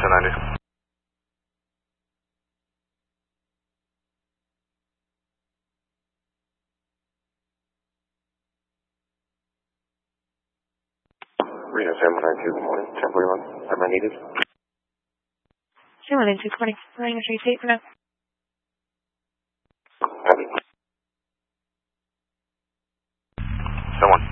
790. Reno 792, good morning. 1041, am I needed? 792, good morning. Reno 38 for now. Copy. Someone.